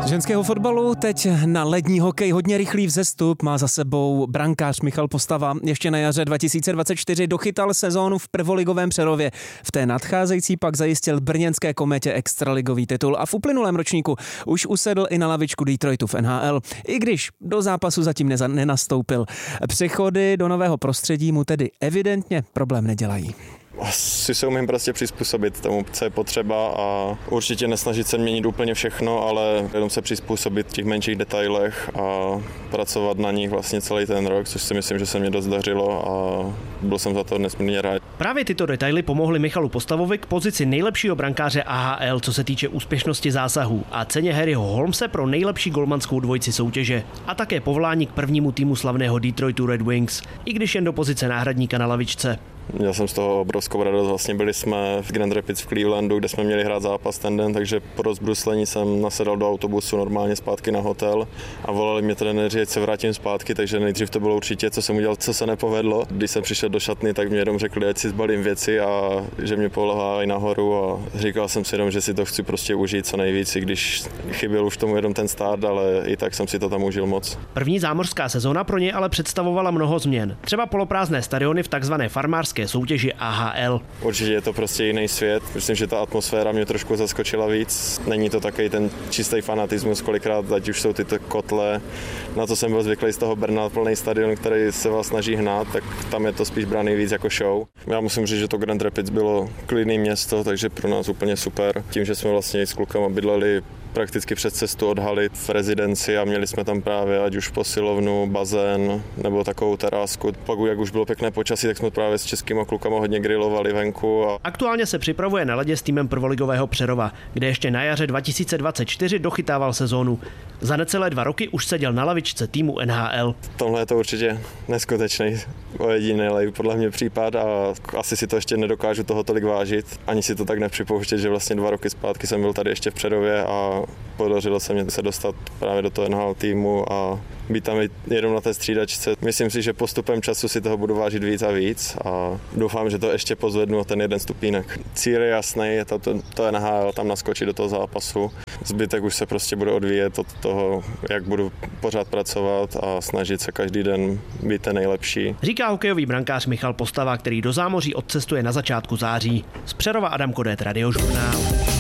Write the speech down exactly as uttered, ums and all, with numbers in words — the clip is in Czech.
Ženského fotbalu teď na lední hokej hodně rychlý vzestup má za sebou brankář Michal Postava. Ještě na jaře dva tisíce dvacet čtyři dochytal sezónu v prvoligovém Přerově. V té nadcházející pak zajistil brněnské Kometě extraligový titul a v uplynulém ročníku už usedl i na lavičku Detroitu v N H L, i když do zápasu zatím neza- nenastoupil. Přechody do nového prostředí mu tedy evidentně problém nedělají. Asi se umím prostě přizpůsobit tomu, co je potřeba a určitě nesnažit se měnit úplně všechno, ale jenom se přizpůsobit v těch menších detailech a pracovat na nich vlastně celý ten rok, což si myslím, že se mě dost dařilo a byl jsem za to nesmírně rád. Právě tyto detaily pomohly Michalu Postavovi k pozici nejlepšího brankáře A H L, co se týče úspěšnosti zásahů a ceně Harryho Holmese pro nejlepší golmanskou dvojici soutěže a také povolání k prvnímu týmu slavného Detroitu Red Wings, i když jen do pozice náhradníka na lavičce. Měl jsem z toho obrovskou radost, vlastně byli jsme v Grand Rapids v Clevelandu, kde jsme měli hrát zápas ten den, takže po rozbruslení jsem nasedal do autobusu normálně zpátky na hotel a volali mě trenéři, ať se vrátím zpátky, takže nejdřív to bylo určitě, co jsem udělal, co se nepovedlo. Když jsem přišel do šatny, tak mě jenom řekli, ať si zbalím věci a že mě polehají nahoru a říkal jsem si jenom, že si to chci prostě užít co nejvíc, i když chyběl už tomu jenom ten start, ale i tak jsem si to tam užil moc. První zámořská sezóna pro něj ale představovala mnoho změn. Třeba poloprázdné stadiony v takzvané farmářské soutěži A H L. Určitě je to prostě jiný svět. Myslím, že ta atmosféra mě trošku zaskočila víc. Není to takový ten čistý fanatismus, kolikrát, ať už jsou tyto kotle. Na to jsem byl zvyklý z toho Brna, plný stadion, který se vás snaží hnát, tak tam je to spíš braný víc jako show. Já musím říct, že to Grand Rapids bylo klidné město, takže pro nás úplně super. Tím, že jsme vlastně s klukama bydleli prakticky přes cestu od haly v rezidenci a měli jsme tam právě ať už posilovnu, bazén nebo takovou terásku. Pak, jak už bylo pěkné počasí, tak jsme právě s českýma klukama hodně grilovali venku. A... Aktuálně se připravuje na ledě s týmem prvoligového Přerova, kde ještě na jaře dva tisíce dvacet čtyři dochytával sezónu. Za necelé dva roky už seděl na lavičce týmu N H L. Tohle je to určitě neskutečný, ojedinělej podle mě případ a asi si to ještě nedokážu toho tolik vážit. Ani si to tak nepřipouštět, že vlastně dva roky zpátky jsem byl tady ještě v Přerově a podařilo se mi se dostat právě do toho N H L týmu a být tam jenom na té střídačce. Myslím si, že postupem času si toho budu vážit víc a víc a doufám, že to ještě pozvednu o ten jeden stupínek. Cíl je jasný, je to, to, to N H L, tam naskočit do toho zápasu. Zbytek už se prostě bude odvíjet od toho, jak budu pořád pracovat a snažit se každý den být ten nejlepší. Říká hokejový brankář Michal Postava, který do zámoří odcestuje na začátku září. Z Přerova Adam Kodét, Radiožurnál.